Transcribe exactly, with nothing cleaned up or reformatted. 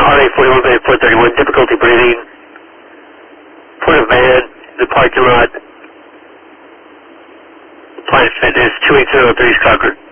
heart rate forty-one, beta four thirty-one, difficulty breathing. Put a van in the parking lot. Planet Fitness, two eight zero three Stalker.